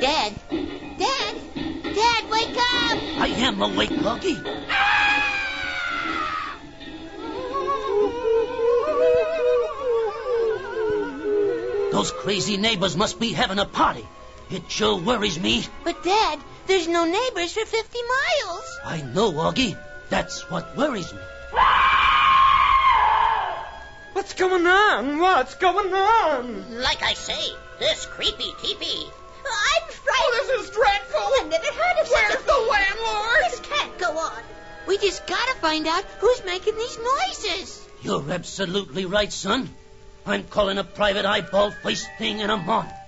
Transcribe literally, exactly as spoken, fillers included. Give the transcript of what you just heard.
Dad? Dad? Dad, wake up! I am awake, Augie. Those crazy neighbors must be having a party. It sure worries me. But, Dad, there's no neighbors for fifty miles. I know, Augie. That's what worries me. What's going on? What's going on? Like I say, this creepy teepee. I'm frightened. Oh, this is dreadful. I've never heard of such Where's a the thing. landlord? This can't go on. We just gotta find out who's making these noises. You're absolutely right, son. I'm calling a private eyeball face thing in a moment.